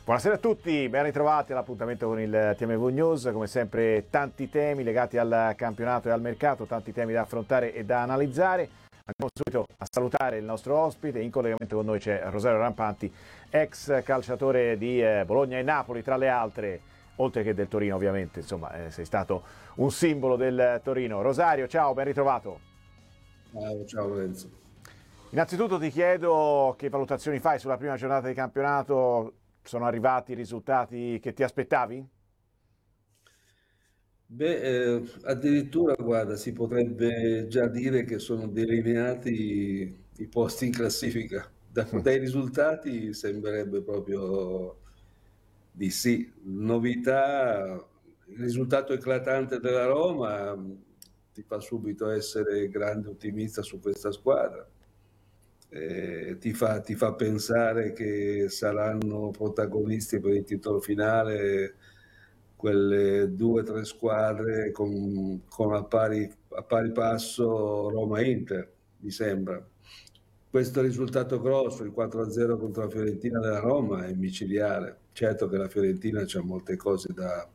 Buonasera a tutti, ben ritrovati all'appuntamento con il TMV News, come sempre tanti temi legati al campionato e al mercato, tanti temi da affrontare e da analizzare. Andiamo subito a salutare il nostro ospite, in collegamento con noi c'è Rosario Rampanti, ex calciatore di Bologna e Napoli tra le altre, oltre che del Torino ovviamente, insomma sei stato un simbolo del Torino. Rosario, ciao, ben ritrovato. Ciao Lorenzo. Innanzitutto ti chiedo che valutazioni fai sulla prima giornata di campionato. Sono arrivati i risultati che ti aspettavi? Addirittura, guarda, si potrebbe già dire che sono delineati i posti in classifica. Dai risultati sembrerebbe proprio di sì. Novità, il risultato eclatante della Roma ti fa subito essere grande ottimista su questa squadra. Ti fa pensare che saranno protagonisti per il titolo finale quelle 2 o 3 squadre con a pari passo Roma e Inter, mi sembra. Questo risultato grosso, il 4-0 contro la Fiorentina della Roma, è micidiale. Certo che la Fiorentina c'ha molte cose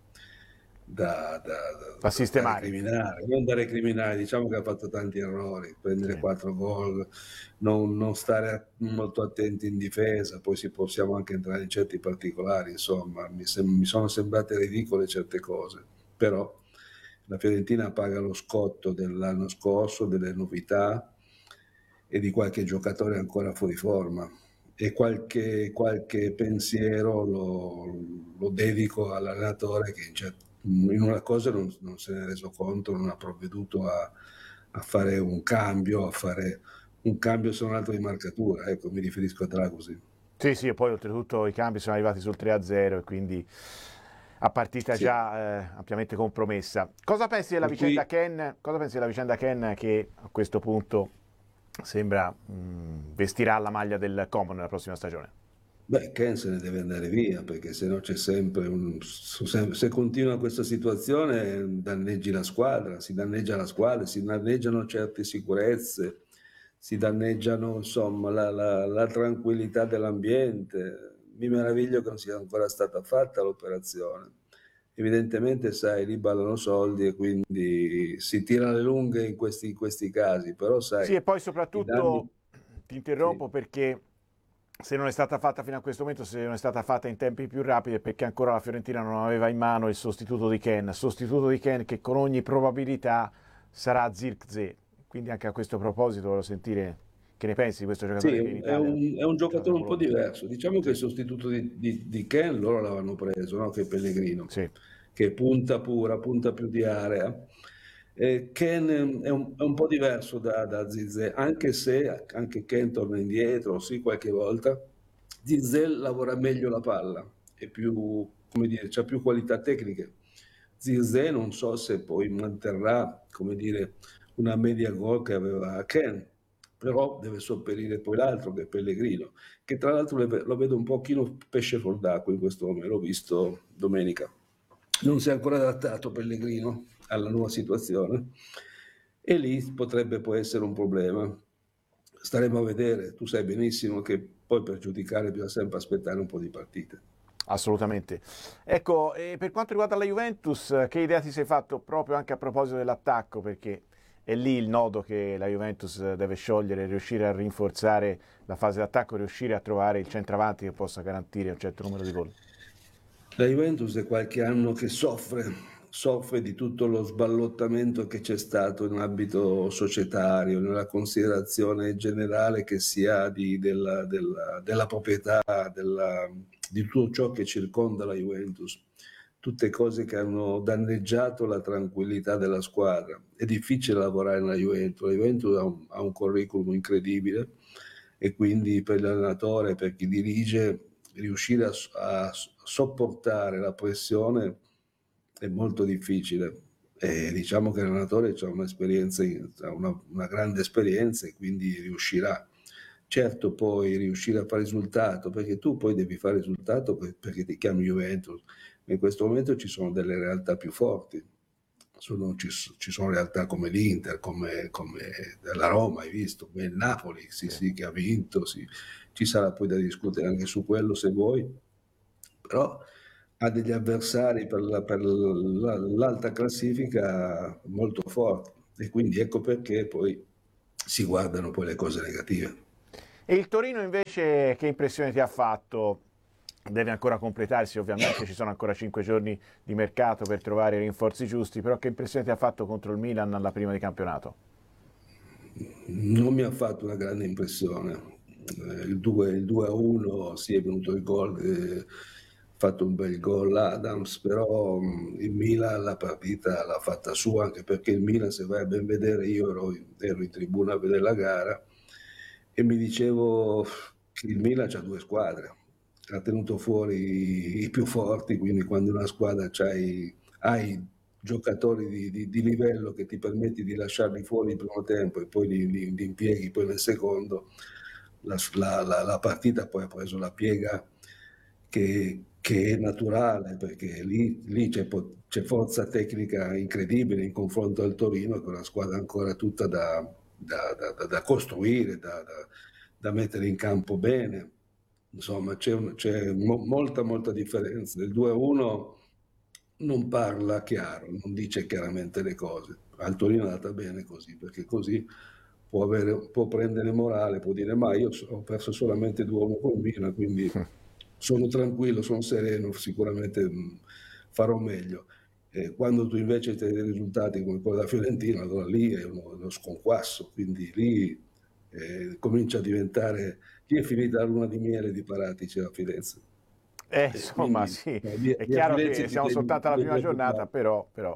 da sistemare. recriminare, non da recriminare, diciamo che ha fatto tanti errori, prendere 4 gol, non stare molto attenti in difesa, poi possiamo anche entrare in certi particolari, insomma, mi sono sembrate ridicole certe cose, però la Fiorentina paga lo scotto dell'anno scorso, delle novità e di qualche giocatore ancora fuori forma. E qualche pensiero lo dedico all'allenatore che in una cosa non se ne è reso conto, non ha provveduto a fare un cambio, se non altro di marcatura. Ecco, mi riferisco a Dragosin. Sì, e poi oltretutto i cambi sono arrivati sul 3-0 e quindi a partita già ampiamente compromessa. Cosa pensi della vicenda Ken? Cosa pensi della vicenda Ken che a questo punto sembra vestirà la maglia del Como nella prossima stagione? Ken se ne deve andare via perché se no c'è sempre se continua questa situazione danneggi la squadra, si danneggia la squadra, si danneggiano certe sicurezze, si danneggiano insomma la tranquillità dell'ambiente. Mi meraviglio che non sia ancora stata fatta l'operazione. Evidentemente, sai, lì ballano soldi e quindi si tira le lunghe in questi casi, però sai, Sì, e poi i danni... soprattutto ti interrompo Sì. perché se non è stata fatta fino a questo momento, se non è stata fatta in tempi più rapidi, è perché ancora la Fiorentina non aveva in mano il sostituto di Ken che con ogni probabilità sarà Zirkzee. Quindi anche a questo proposito volevo sentire che ne pensi di questo giocatore Sì, che in Italia è un gioca giocatore a un po' Bologna. diverso. Diciamo che Sì. il sostituto di Ken loro l'avevano preso, no? Che è Pellegrino, Sì. che punta pura, punta più di area. Ken è un po' diverso da Zizé, anche se anche Ken torna indietro, sì, qualche volta. Zizé lavora meglio la palla, è più, come dire, c'ha più qualità tecniche. Zizé non so se poi manterrà, come dire, una media gol che aveva Ken, però deve sopperire poi l'altro che è Pellegrino, che tra l'altro lo vedo un pochino pesce fuor d'acqua in questo momento, l'ho visto domenica. Non si è ancora adattato Pellegrino alla nuova situazione e lì potrebbe poi essere un problema. Staremo a vedere, tu sai benissimo che poi per giudicare bisogna sempre aspettare un po' di partite. Assolutamente. Ecco, e per quanto riguarda la Juventus, che idea ti sei fatto proprio anche a proposito dell'attacco? Perché è lì il nodo che la Juventus deve sciogliere, riuscire a rinforzare la fase d'attacco, riuscire a trovare il centravanti che possa garantire un certo numero di gol. La Juventus è qualche anno che soffre di tutto lo sballottamento che c'è stato in ambito societario, nella considerazione generale che si ha della proprietà, di tutto ciò che circonda la Juventus. Tutte cose che hanno danneggiato la tranquillità della squadra. È difficile lavorare nella Juventus. La Juventus ha un curriculum incredibile e quindi per l'allenatore, per chi dirige, riuscire a sopportare la pressione è molto difficile. E diciamo che l'allenatore ha un'esperienza, una grande esperienza e quindi riuscirà. Certo, poi riuscire a fare risultato, perché tu poi devi fare risultato perché ti chiami Juventus. In questo momento ci sono delle realtà più forti. Ci sono realtà come l'Inter, come la Roma, hai visto, come il Napoli, sì, che ha vinto, sì. Ci sarà poi da discutere anche su quello se vuoi, però ha degli avversari per l'alta classifica molto forti, e quindi ecco perché poi si guardano poi le cose negative. E il Torino invece che impressione ti ha fatto? Deve ancora completarsi, ovviamente ci sono ancora 5 giorni di mercato per trovare i rinforzi giusti, però che impressione ti ha fatto contro il Milan alla prima di campionato? Non mi ha fatto una grande impressione. Il 2-1, sì, è venuto il gol, ha fatto un bel gol Adams, però il Milan la partita l'ha fatta sua, anche perché il Milan, se vai a ben vedere, io ero in tribuna a vedere la gara e mi dicevo che il Milan c'ha due squadre, ha tenuto fuori i più forti, quindi quando una squadra hai giocatori di livello che ti permetti di lasciarli fuori il primo tempo e poi li impieghi poi nel secondo, la partita poi ha preso la piega che è naturale, perché lì c'è forza tecnica incredibile in confronto al Torino, che è una squadra ancora tutta da costruire, da mettere in campo bene. Insomma, c'è molta differenza. Il 2-1 non parla chiaro, non dice chiaramente le cose. Al Torino è andata bene così, perché così può prendere morale, può dire ma io ho perso solamente 2-1 con Milan, quindi sono tranquillo, sono sereno, sicuramente farò meglio. Quando tu invece hai dei risultati come quello da Fiorentina, allora lì è uno sconquasso, quindi lì comincia a diventare... Lì è finita la luna di miele di Paratici a Firenze. Insomma, Quindi sì, è via chiaro Firenze che siamo soltanto alla prima giornata, però.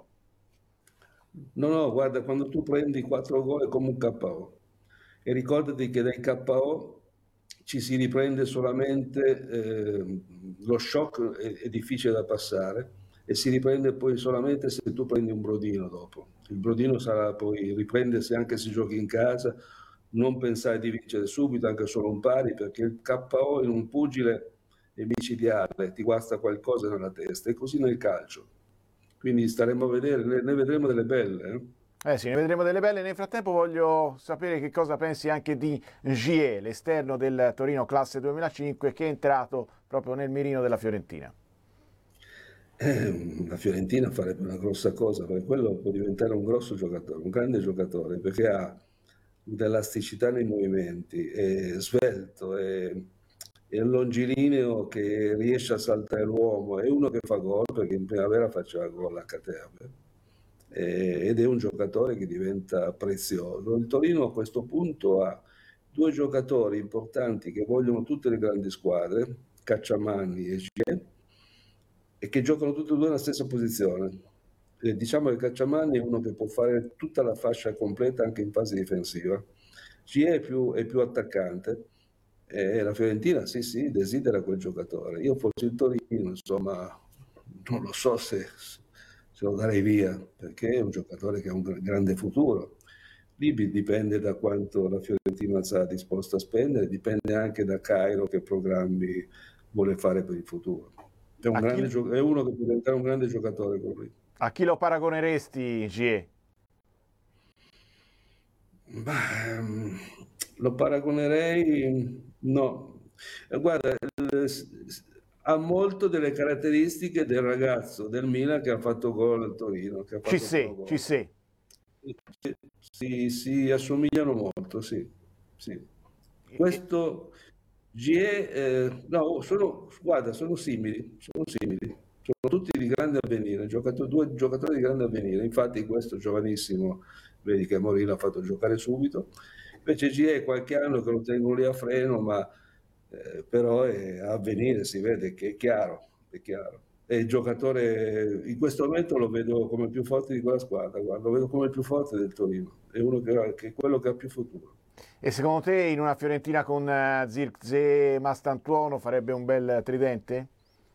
No, guarda, quando tu prendi 4 gol è come un KO. E ricordati che dai KO ci si riprende solamente, lo shock è difficile da passare e si riprende poi solamente se tu prendi un brodino dopo. Il brodino sarà poi riprendersi anche se giochi in casa, non pensare di vincere subito, anche solo un pari, perché il KO in un pugile è micidiale, ti guasta qualcosa nella testa, e così nel calcio. Quindi staremo a vedere, ne vedremo delle belle. Sì, ne vedremo delle belle. Nel frattempo voglio sapere che cosa pensi anche di Gie, l'esterno del Torino classe 2005, che è entrato proprio nel mirino della Fiorentina. La Fiorentina farebbe una grossa cosa, perché quello può diventare un grosso giocatore, un grande giocatore, perché ha dell'elasticità nei movimenti, è svelto, è un longilineo che riesce a saltare l'uomo, è uno che fa gol, perché in primavera faceva gol a Caterve, ed è un giocatore che diventa prezioso. Il Torino a questo punto ha due giocatori importanti che vogliono tutte le grandi squadre, Cacciamanni e Gie, e che giocano tutti e due nella stessa posizione. Diciamo che Cacciamanni è uno che può fare tutta la fascia completa anche in fase difensiva. Gie è più attaccante, e la Fiorentina sì, desidera quel giocatore. Io fossi il Torino, insomma, non lo so se lo darei via, perché è un giocatore che ha un grande futuro. Lì dipende da quanto la Fiorentina sarà disposta a spendere, dipende anche da Cairo che programmi vuole fare per il futuro. È uno che può diventare un grande giocatore con lui. A chi lo paragoneresti, Gie? Lo paragonerei, no. Guarda, ha molto delle caratteristiche del ragazzo del Milan che ha fatto gol al Torino, che ha fatto gol. Cissé. Si assomigliano molto, sì. Questo Gie, no, guarda, sono simili. Sono tutti di grande avvenire, due giocatori di grande avvenire. Infatti questo giovanissimo, vedi che Mourinho l'ha fatto giocare subito. Invece Gie è qualche anno che lo tengono lì a freno, ma però è a avvenire, si vede che è chiaro. E il giocatore in questo momento lo vedo come il più forte di quella squadra, guarda, lo vedo come il più forte del Torino, è uno che è quello che ha più futuro. E secondo te in una Fiorentina con Zirkzee e Mastantuono farebbe un bel tridente?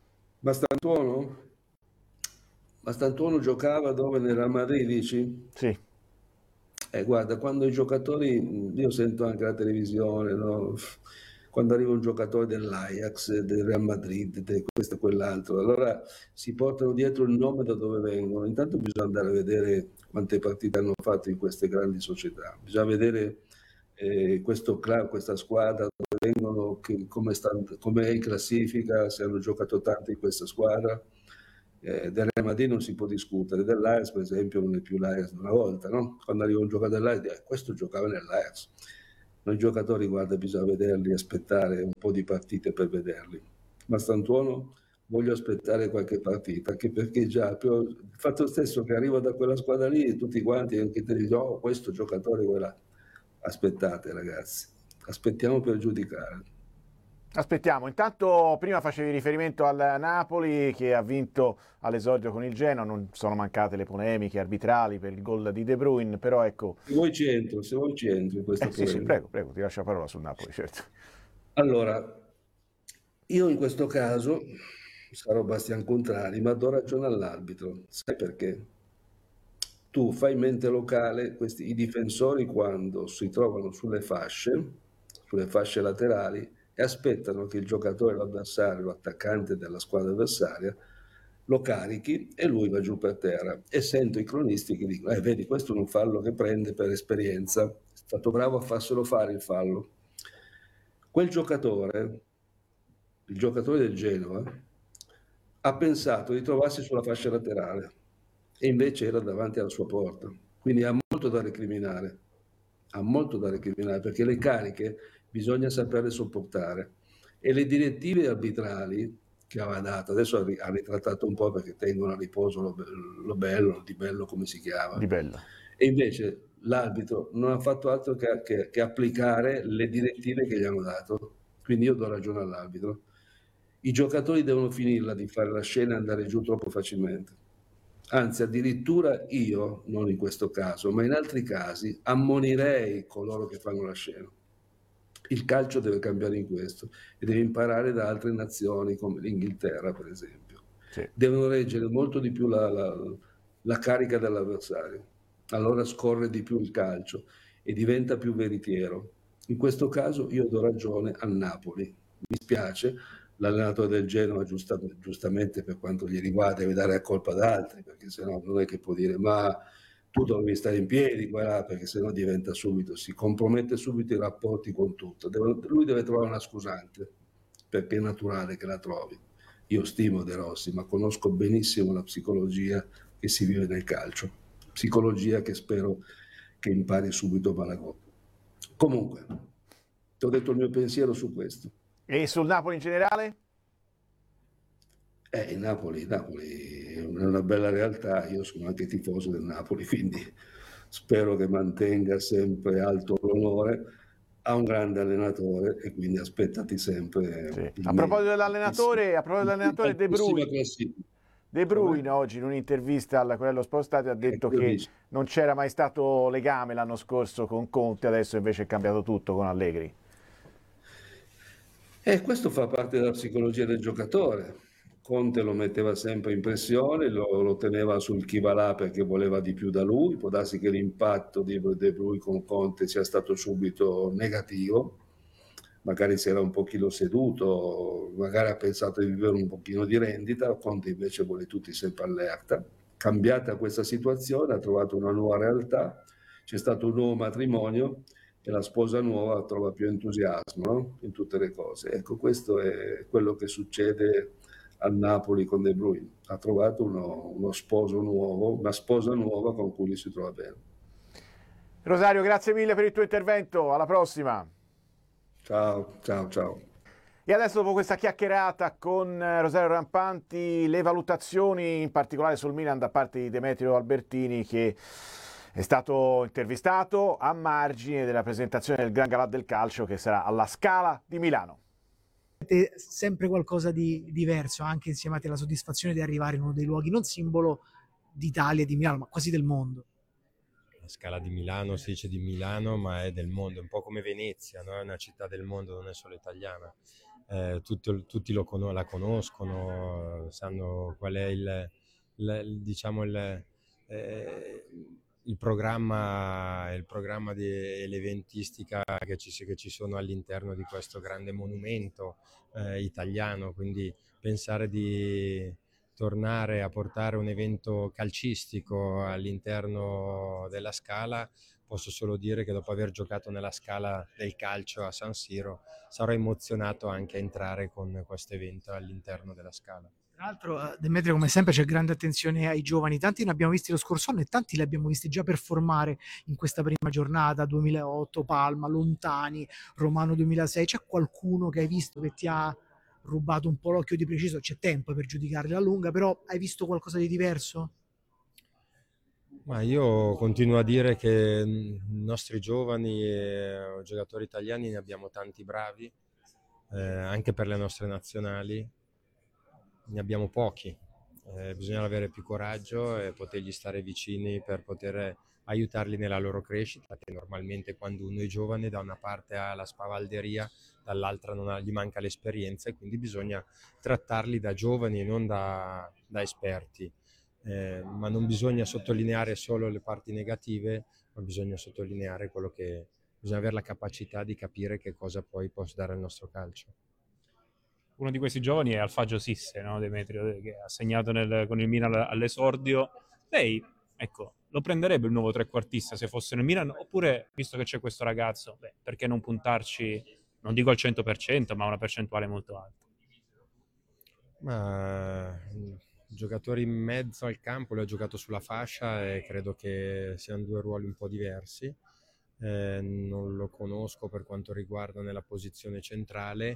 Mastantuono giocava dove? Nella Madrid, dici? Sì. Guarda, quando i giocatori, io sento anche la televisione, no? Quando arriva un giocatore dell'Ajax, del Real Madrid, di questo e quell'altro, allora si portano dietro il nome da dove vengono. Intanto bisogna andare a vedere quante partite hanno fatto in queste grandi società, bisogna vedere questo club, questa squadra, dove vengono, come è in classifica, se hanno giocato tanto in questa squadra. Del Real Madrid non si può discutere, dell'Ajax per esempio non è più l'Ajax di una volta, no? Quando arriva un giocatore dell'Ajax, questo giocava nell'Ajax. Noi giocatori, guarda, bisogna vederli, aspettare un po' di partite per vederli. Ma Stantuono voglio aspettare qualche partita, anche perché già il fatto stesso che arrivo da quella squadra lì, tutti quanti anche te dicono, oh, questo giocatore, quella. Aspettate ragazzi, aspettiamo per giudicare. Aspettiamo, intanto prima facevi riferimento al Napoli che ha vinto all'esordio con il Genoa, non sono mancate le polemiche arbitrali per il gol di De Bruyne, però ecco... Se vuoi ci entro in questa polemica. Sì, prego, ti lascio la parola sul Napoli, certo. Allora, io in questo caso sarò Bastian Contrari, ma do ragione all'arbitro. Sai perché? Tu fai mente locale, i difensori quando si trovano sulle fasce laterali, e aspettano che il giocatore, l'avversario, l'attaccante della squadra avversaria lo carichi e lui va giù per terra. E sento i cronisti che dicono, vedi, questo è un fallo che prende per esperienza, è stato bravo a farselo fare il fallo. Quel giocatore, il giocatore del Genoa, ha pensato di trovarsi sulla fascia laterale e invece era davanti alla sua porta. Quindi ha molto da recriminare, perché le cariche bisogna saperle sopportare. E le direttive arbitrali che aveva dato, adesso ha ritrattato un po' perché tengono a riposo lo bello, Di Bello come si chiama. Di Bello. E invece l'arbitro non ha fatto altro che applicare le direttive che gli hanno dato. Quindi io do ragione all'arbitro. I giocatori devono finirla di fare la scena e andare giù troppo facilmente. Anzi, addirittura io, non in questo caso, ma in altri casi, ammonirei coloro che fanno la scena. Il calcio deve cambiare in questo e deve imparare da altre nazioni come l'Inghilterra, per esempio. Sì. Devono reggere molto di più la carica dell'avversario. Allora scorre di più il calcio e diventa più veritiero. In questo caso io do ragione al Napoli. Mi spiace, l'allenatore del Genoa giustamente per quanto gli riguarda deve dare la colpa ad altri, perché sennò non è che può dire ma tu dovevi stare in piedi, perché sennò diventa subito, si compromette subito i rapporti con tutto. Lui deve trovare una scusante, perché è naturale che la trovi. Io stimo De Rossi, ma conosco benissimo la psicologia che si vive nel calcio, psicologia che spero che impari subito Malagò. Comunque, ti ho detto il mio pensiero su questo. E sul Napoli in generale? Il Napoli è una bella realtà, io sono anche tifoso del Napoli, quindi spero che mantenga sempre alto l'onore. Ha un grande allenatore e quindi aspettati sempre. Sì. A proposito dell'allenatore, De Bruyne. De Bruyne oggi in un'intervista al Corriere dello Sport Stadio ha detto che non c'era mai stato legame l'anno scorso con Conte, adesso invece è cambiato tutto con Allegri. Questo fa parte della psicologia del giocatore. Conte lo metteva sempre in pressione, lo teneva sul chi va là perché voleva di più da lui. Può darsi che l'impatto di De Bruyne con Conte sia stato subito negativo, magari si era un pochino seduto, magari ha pensato di vivere un pochino di rendita, Conte invece vuole tutti sempre allerta. Cambiata questa situazione, ha trovato una nuova realtà, c'è stato un nuovo matrimonio e la sposa nuova trova più entusiasmo, no? In tutte le cose. Ecco, questo è quello che succede al Napoli con De Bruyne. Ha trovato uno sposo nuovo, una sposa nuova con cui si trova bene. Rosario, grazie mille per il tuo intervento, alla prossima. Ciao. E adesso, dopo questa chiacchierata con Rosario Rampanti, le valutazioni in particolare sul Milan da parte di Demetrio Albertini, che è stato intervistato a margine della presentazione del Gran Galà del Calcio che sarà alla Scala di Milano. Sempre qualcosa di diverso, anche insieme alla soddisfazione di arrivare in uno dei luoghi non simbolo d'Italia e di Milano, ma quasi del mondo. La Scala di Milano si dice di Milano, ma è del mondo, un po' come Venezia, no? È una città del mondo, non è solo italiana. Tutti la conoscono, sanno qual è il programma e l'eventistica che ci sono all'interno di questo grande monumento italiano, quindi pensare di tornare a portare un evento calcistico all'interno della Scala posso solo dire che dopo aver giocato nella Scala del calcio a San Siro sarò emozionato anche a entrare con questo evento all'interno della Scala. Tra l'altro, Demetrio, come sempre c'è grande attenzione ai giovani, tanti ne abbiamo visti lo scorso anno e tanti li abbiamo visti già performare in questa prima giornata, 2008, Palma, Lontani, Romano 2006, c'è qualcuno che hai visto che ti ha rubato un po' l'occhio di preciso? C'è tempo per giudicarli alla lunga, però hai visto qualcosa di diverso? Ma io continuo a dire che i nostri giovani e giocatori italiani ne abbiamo tanti bravi, anche per le nostre nazionali. Ne abbiamo pochi, bisogna avere più coraggio e potergli stare vicini per poter aiutarli nella loro crescita, che normalmente quando uno è giovane da una parte ha la spavalderia, dall'altra gli manca l'esperienza e quindi bisogna trattarli da giovani e non da esperti. Ma non bisogna sottolineare solo le parti negative, ma bisogna sottolineare quello che bisogna avere la capacità di capire che cosa poi può dare al nostro calcio. Uno di questi giovani è Alfagio Sisse, no, Demetrio, che ha segnato con il Milan all'esordio. Lei, ecco, lo prenderebbe il nuovo trequartista se fosse nel Milan? Oppure, visto che c'è questo ragazzo, perché non puntarci, non dico al 100%, ma a una percentuale molto alta? Ma giocatori in mezzo al campo, lui ha giocato sulla fascia e credo che siano due ruoli un po' diversi. Non lo conosco per quanto riguarda nella posizione centrale,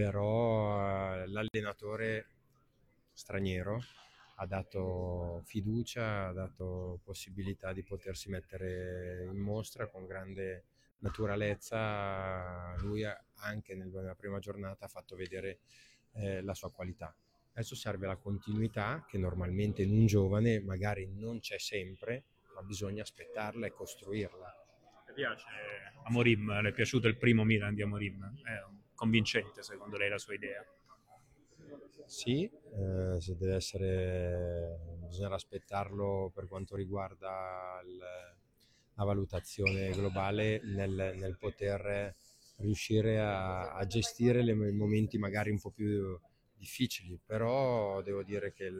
però l'allenatore straniero ha dato fiducia, ha dato possibilità di potersi mettere in mostra con grande naturalezza. Lui anche nella prima giornata ha fatto vedere la sua qualità. Adesso serve la continuità che normalmente in un giovane magari non c'è sempre, ma bisogna aspettarla e costruirla. Le piace Amorim? Le è piaciuto il primo Milan di Amorim? È convincente secondo lei la sua idea? Sì, se deve essere, bisogna aspettarlo per quanto riguarda la valutazione globale nel poter riuscire a gestire i momenti magari un po' più difficili, però devo dire che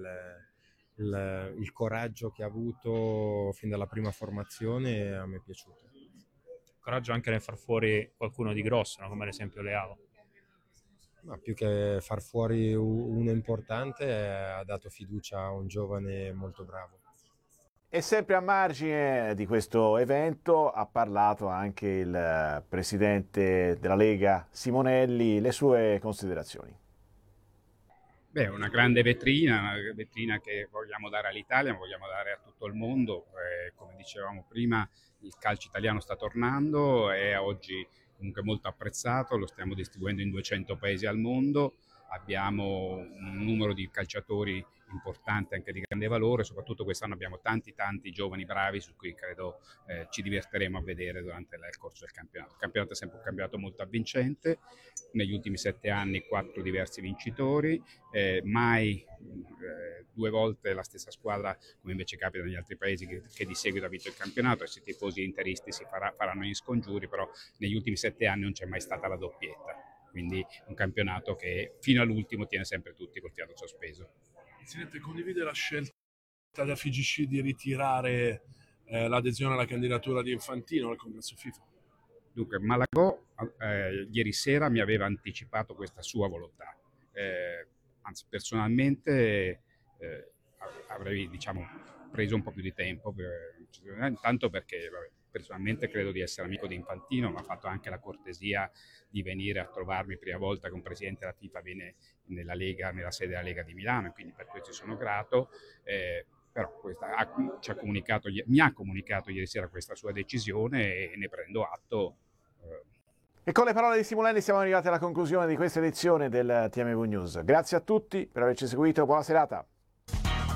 il coraggio che ha avuto fin dalla prima formazione a me è piaciuto. Coraggio anche nel far fuori qualcuno di grosso, no? Come ad esempio Leao. Ma più che far fuori uno importante, ha dato fiducia a un giovane molto bravo. E sempre a margine di questo evento ha parlato anche il presidente della Lega Simonelli, le sue considerazioni. Beh, una grande vetrina che vogliamo dare all'Italia, ma vogliamo dare a tutto il mondo. Come dicevamo prima, il calcio italiano sta tornando, è oggi comunque molto apprezzato, lo stiamo distribuendo in 200 paesi al mondo, abbiamo un numero di calciatori importante, anche di grande valore, soprattutto quest'anno abbiamo tanti giovani bravi su cui credo ci diverteremo a vedere durante il corso del campionato. Il campionato è sempre un campionato molto avvincente, negli ultimi 7 anni 4 diversi vincitori, mai 2 volte la stessa squadra, come invece capita negli altri paesi, che di seguito ha vinto il campionato. E se i tifosi interisti faranno gli scongiuri, però negli ultimi 7 anni non c'è mai stata la doppietta, quindi un campionato che fino all'ultimo tiene sempre tutti col fiato sospeso. Presidente, condivide la scelta da FIGC di ritirare l'adesione alla candidatura di Infantino al congresso FIFA? Dunque, Malagò ieri sera mi aveva anticipato questa sua volontà. Anzi, personalmente avrei preso un po' più di tempo, intanto perché personalmente credo di essere amico di Infantino, ma ha fatto anche la cortesia di venire a trovarmi prima volta che un presidente della FIFA viene nella Lega, nella sede della Lega di Milano, e quindi per questo sono grato. Però mi ha comunicato ieri sera questa sua decisione e ne prendo atto. E con le parole di Simonelli siamo arrivati alla conclusione di questa edizione del TMV News. Grazie a tutti per averci seguito, buona serata.